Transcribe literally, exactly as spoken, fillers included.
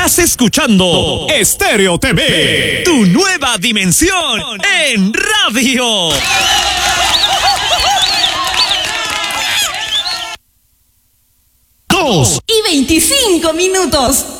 Estás escuchando Estéreo T V, tu nueva dimensión en radio. Dos y veinticinco minutos.